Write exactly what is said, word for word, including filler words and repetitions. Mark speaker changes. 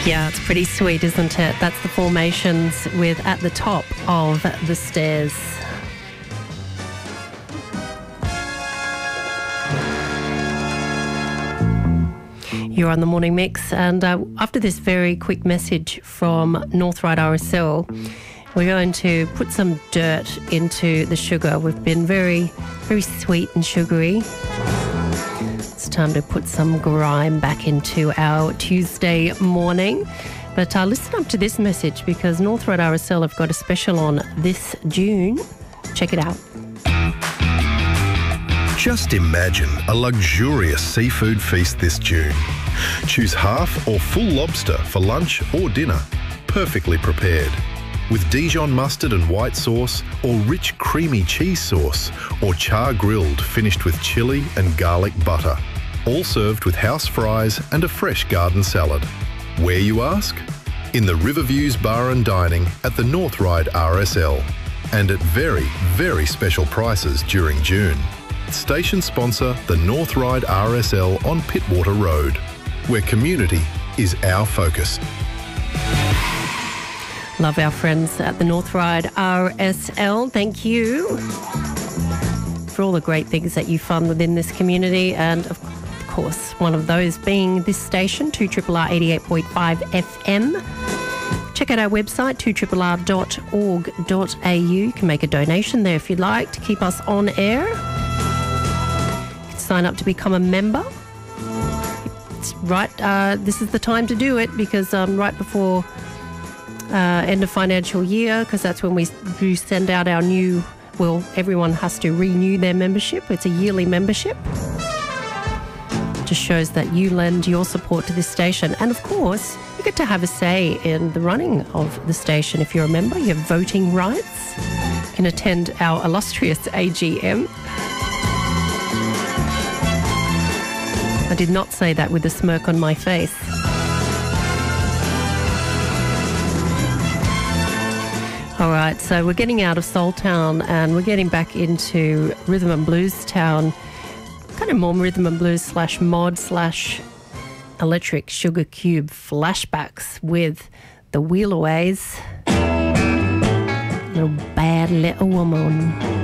Speaker 1: Yeah, it's pretty sweet, isn't it? That's the Formations with At the Top of the Stairs. You're on the Morning Mix, and uh, after this very quick message from Northride R S L, we're going to put some dirt into the sugar. We've been very, very sweet and sugary. It's time to put some grime back into our Tuesday morning. But uh, listen up to this message, because Northride R S L have got a special on this June. Check it out.
Speaker 2: Just imagine a luxurious seafood feast this June. Choose half or full lobster for lunch or dinner, perfectly prepared, with Dijon mustard and white sauce, or rich creamy cheese sauce, or char grilled finished with chilli and garlic butter, all served with house fries and a fresh garden salad. Where, you ask? In the Riverviews Bar and Dining at the Northride R S L, and at very, very special prices during June. Station sponsor the Northride R S L on Pittwater Road, where community is our focus.
Speaker 1: Love our friends at the Northride R S L. Thank you for all the great things that you fund within this community, and of course, one of those being this station, two R R R eighty-eight point five F M. Check out our website, two R R R dot org dot A U. You can make a donation there if you'd like to keep us on air. You can sign up to become a member. It's right, uh, this is the time to do it, because um, right before uh, end of financial year, because that's when we do send out our new, well, everyone has to renew their membership. It's a yearly membership. Just shows that you lend your support to this station. And of course, you get to have a say in the running of the station. If you're a member, you have voting rights. You can attend our illustrious A G M. I did not say that with a smirk on my face. All right, so we're getting out of Soul Town and we're getting back into Rhythm and Blues Town. Kind of more rhythm and blues slash mod slash electric sugar cube flashbacks with the Wheelaways. Little bad little woman.